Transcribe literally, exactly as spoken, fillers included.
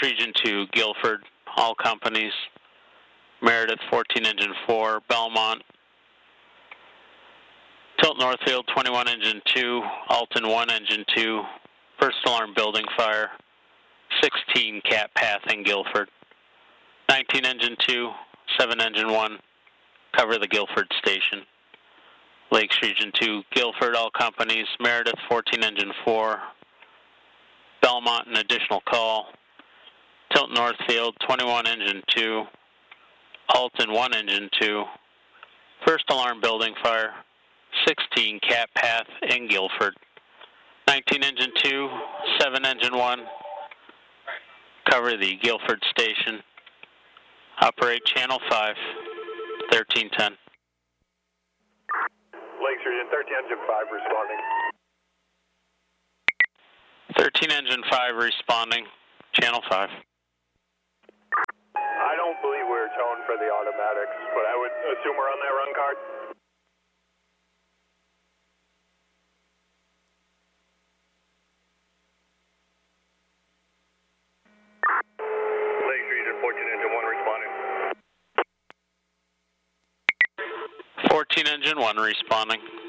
Region two, Guilford, all companies. Meredith, fourteen engine four, Belmont. Tilt Northfield, twenty-one engine two, Alton one engine two, first alarm building fire, sixteen Cat Path in Guilford. nineteen engine two, seven engine one, cover the Guilford station. Lakes Region two, Guilford, all companies. Meredith, fourteen engine four, Belmont, an additional call. Tilt Northfield, twenty-one engine two, Alton one engine two, first alarm building fire, sixteen Cat Path in Guilford. nineteen engine two, seven engine one, cover the Guilford station. Operate channel five, thirteen ten. Lakes Region, thirteen engine five responding. thirteen engine five responding, channel five. I don't believe we're towing for the automatics, but I would assume we're on that run card. Lakes Region, fourteen engine one responding. fourteen engine one responding.